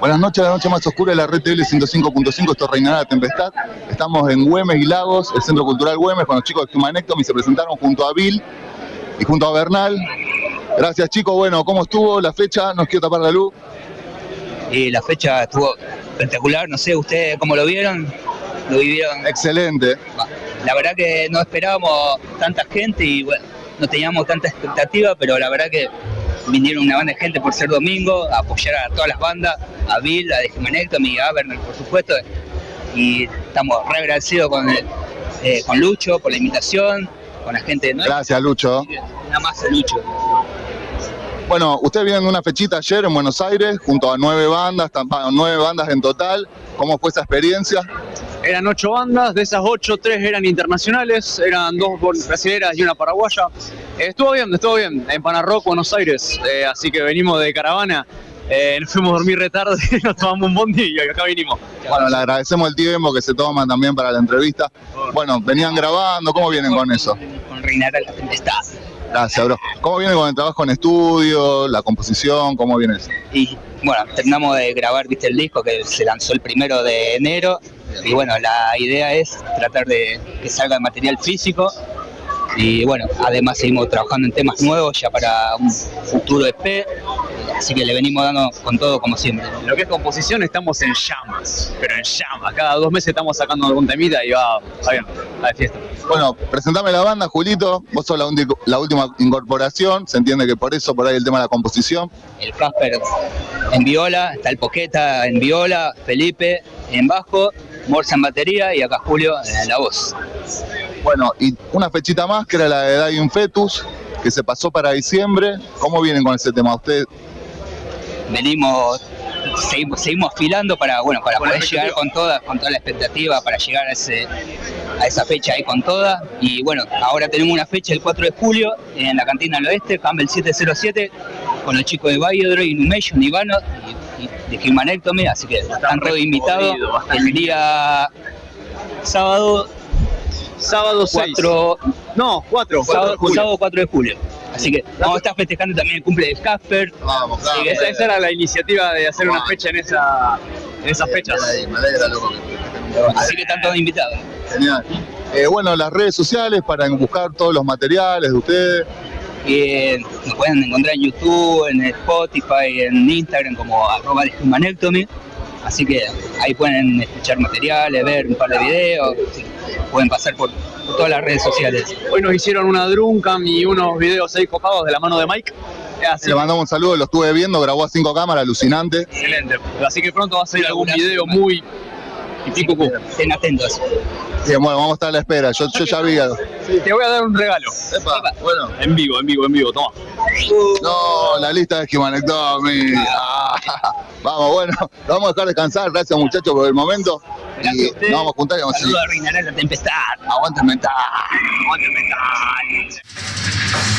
Buenas noches, la noche más oscura de la red TL 105.5, esto es Reinará la Tempestad. Estamos en Güemes y Lagos, el Centro Cultural Güemes, con los chicos de Humanectomy. Se presentaron junto a Bill y junto a Bernal. Gracias, chicos. Bueno, ¿cómo estuvo la fecha? No os quiero tapar la luz. Y la fecha estuvo espectacular, no sé, ¿ustedes cómo lo vieron? ¿Lo vivieron? Excelente. La verdad que no esperábamos tanta gente y bueno, no teníamos tanta expectativa, pero la verdad que vinieron una banda de gente por ser domingo a apoyar a todas las bandas, a Bill, a The Humanectomy, a Bernal, por supuesto, y estamos re agradecidos con Lucho por la invitación, con la gente de Nueva. Gracias, Lucho. Nada más a Lucho. Bueno, ustedes vienen de una fechita ayer en Buenos Aires, junto a 9 bandas en total. ¿Cómo fue esa experiencia? Eran 8 bandas, de esas 8, 3 eran internacionales, eran 2 brasileras y una paraguaya. Estuvo bien, en Panarrock, Buenos Aires, así que venimos de caravana, nos fuimos a dormir re tarde, nos tomamos un bondi y acá vinimos. Bueno, le agradecemos el tiempo que se toman también para la entrevista. Bueno, venían grabando, ¿cómo vienen con eso? Con Reinará la Tempestad. Gracias, bro. ¿Cómo viene con el trabajo en estudio, la composición, cómo viene eso? Y bueno, terminamos de grabar, viste, el disco que se lanzó el 1 de enero. Y bueno, la idea es tratar de que salga el material físico. Y bueno, además seguimos trabajando en temas nuevos ya para un futuro EP. Así que le venimos dando con todo como siempre. Lo que es composición estamos en llamas, pero en llamas. Cada 2 meses estamos sacando algún temita y va bien, va de fiesta. Bueno, presentame la banda, Julito. Vos sos la última incorporación. Se entiende que por eso, por ahí el tema de la composición. El Casper en viola, está el Poqueta en viola, Felipe en bajo, Morsa en batería y acá Julio en la voz. Bueno, y una fechita más que era la de Dying Fetus, que se pasó para diciembre. ¿Cómo vienen con ese tema ustedes? Seguimos afilando para poder llegar con toda la expectativa, para llegar a esa fecha ahí con toda. Y bueno, ahora tenemos una fecha el 4 de julio en la Cantina del Oeste, Campbell 707, con los chicos de Biodroid, Inhumation, Ivano y de Humanectomy, así que están todos invitados. El día sábado 6. 4 de julio. Así que vamos a estar festejando también el cumple de Casper. Vamos, claro. Esa era la iniciativa de hacer una fecha en esas fechas. Me alegra, loco. Así que están todos invitados. Genial. Bueno, las redes sociales para buscar todos los materiales de ustedes. Nos pueden encontrar en YouTube, en Spotify, en Instagram como @Humanectomy. Así que ahí pueden escuchar materiales, ver un par de videos, pueden pasar por todas las redes sociales. Hoy nos hicieron una Druncam y unos videos ahí copados de la mano de Mike. Le mandamos un saludo, lo estuve viendo, grabó a 5 cámaras, alucinante. Excelente. Así que pronto va a salir algún video muy típico. Estén atentos. Bien, bueno, vamos a estar a la espera, yo ya vi algo. Sí, te voy a dar un regalo. Epa, bueno. En vivo, toma. No, la lista de Humanectomy. Vamos, bueno, lo vamos a dejar descansar, gracias muchachos por el momento. Gracias Y nos vamos a juntar y vamos a seguir. Saludos a Reinará la Tempestad. Aguante el mental. Aguante el metal.